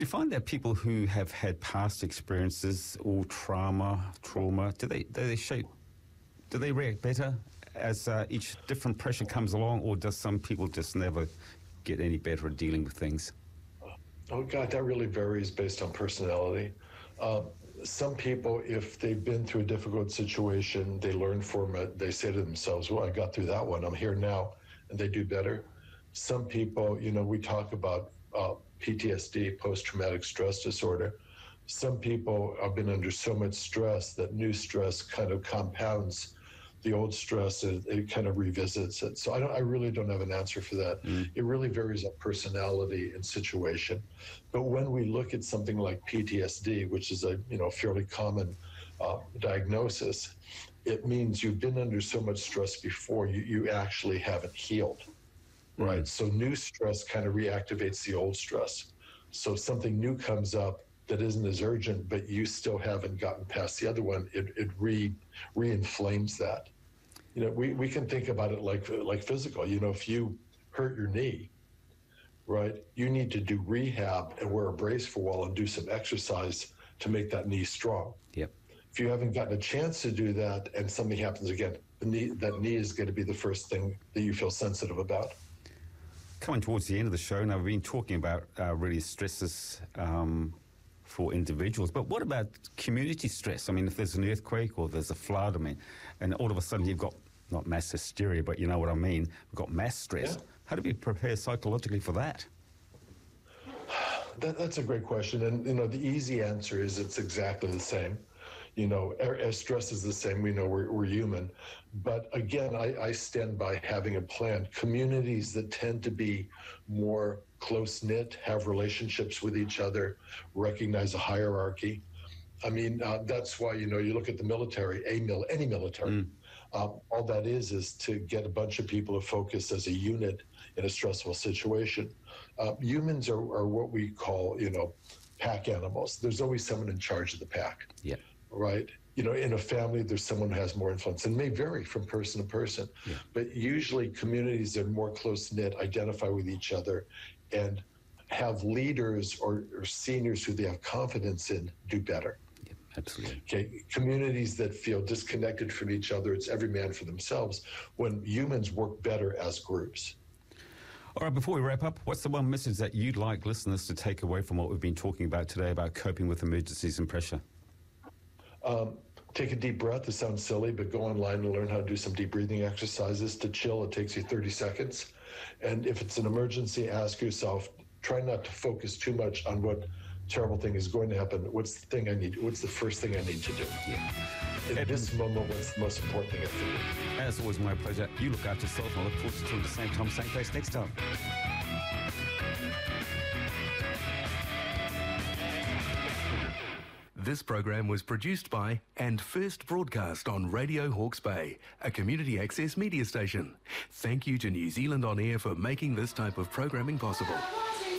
You find that people who have had past experiences or trauma, do they react better as each different pressure comes along, or does some people just never get any better at dealing with things? Oh, God, that really varies based on personality. Some people, if they've been through a difficult situation, they learn from it. They say to themselves, well, I got through that one. I'm here now, and they do better. Some people, we talk about PTSD, post-traumatic stress disorder. Some people have been under so much stress that new stress kind of compounds the old stress. It kind of revisits it. So I really don't have an answer for that. It really varies on personality and situation. But when we look at something like PTSD, which is a fairly common diagnosis, it means you've been under so much stress before, you actually haven't healed. Right. So new stress kind of reactivates the old stress. So something new comes up that isn't as urgent, but you still haven't gotten past the other one. It re-inflames that. We can think about it like physical. If you hurt your knee, right, you need to do rehab and wear a brace for a while and do some exercise to make that knee strong. Yep. If you haven't gotten a chance to do that and something happens again, that knee is going to be the first thing that you feel sensitive about. Coming towards the end of the show, now we've been talking about really stresses for individuals, but what about community stress? I mean, if there's an earthquake or there's a flood, and all of a sudden you've got, not mass hysteria, but you know what I mean, we've got mass stress. Yeah. How do we prepare psychologically for that? That's a great question, and the easy answer is it's exactly the same. As stress is the same, we know we're human. But again, I stand by having a plan. Communities that tend to be more close-knit, have relationships with each other, recognize a hierarchy. That's why, you look at the military, any military. All that is to get a bunch of people to focus as a unit in a stressful situation. Humans are what we call, pack animals. There's always someone in charge of the pack. Yeah. Right? In a family, there's someone who has more influence, and may vary from person to person. Yeah. But usually communities that are more close-knit, identify with each other, and have leaders or seniors who they have confidence in do better. Yeah, absolutely. Okay, communities that feel disconnected from each other, it's every man for themselves, when humans work better as groups. All right, before we wrap up, what's the one message that you'd like listeners to take away from what we've been talking about today about coping with emergencies and pressure? Take a deep breath. It sounds silly, but go online and learn how to do some deep breathing exercises. To chill, it takes you 30 seconds. And if it's an emergency, ask yourself, try not to focus too much on what terrible thing is going to happen. What's the first thing I need to do? Yeah. In this moment, what's the most important thing I can do? As always, my pleasure. You look after yourself, and I look forward to talking at the same time, same place next time. This program was produced by and first broadcast on Radio Hawke's Bay, a community access media station. Thank you to New Zealand On Air for making this type of programming possible.